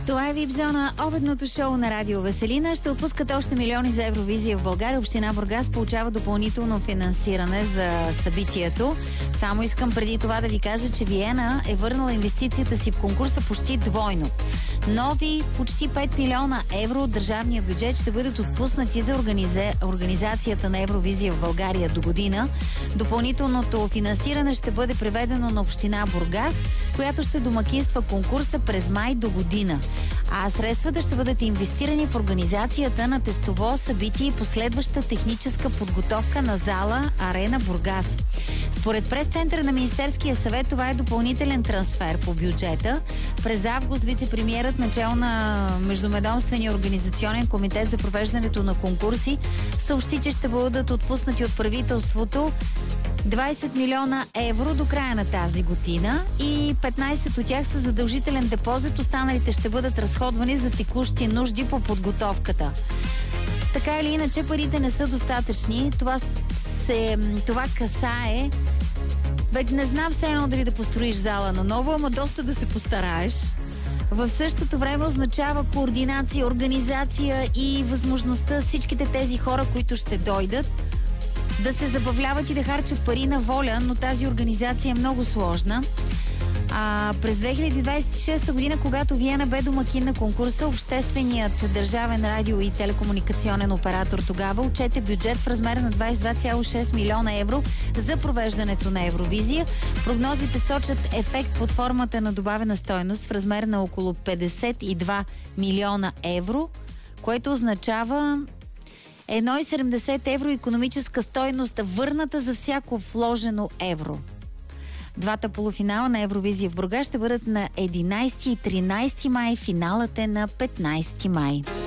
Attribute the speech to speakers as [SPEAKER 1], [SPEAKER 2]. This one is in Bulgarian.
[SPEAKER 1] Това е Вип-зона, обедното шоу на Радио Веселина. Ще отпускат още милиони за Евровизия в България. Община Бургас получава допълнително финансиране за събитието. Само искам преди това да ви кажа, че Виена е върнала инвестицията си в конкурса почти двойно. Нови почти 5 милиона евро от държавния бюджет ще бъдат отпуснати за организацията на Евровизия в България до година. Допълнителното финансиране ще бъде преведено на община Бургас, която ще домакинства конкурса през май до година. А средствата ще бъдат инвестирани в организацията на тестово събитие и последваща техническа подготовка на зала Арена Бургас. Според прес-центъра на Министерския съвет, това е допълнителен трансфер по бюджета. През август вице-премиерът, начало на Междуведомствения организационен комитет за провеждането на конкурси, съобщи, че ще бъдат отпуснати от правителството 20 милиона евро до края на тази година и 15 от тях са задължителен депозит, останалите ще бъдат разходвани за текущи нужди по подготовката. Така или иначе, парите не са достатъчни. Това касае... не знам все едно дали да построиш зала наново, ама доста да се постараеш. В същото време означава координация, организация и възможността всичките тези хора, които ще дойдат, да се забавляват и да харчат пари на воля, но тази организация е много сложна. През 2026 година, когато Виена бе домакин на конкурса, общественият държавен радио и телекомуникационен оператор тогава отчете бюджет в размер на 22,6 милиона евро за провеждането на Евровизия. Прогнозите сочат ефект под формата на добавена стойност в размер на около 52 милиона евро, което означава 1,70 евро икономическа стойност, върната за всяко вложено евро. Двата полуфинала на Евровизия в Бургас ще бъдат на 11 и 13 май, финалът е на 15 май.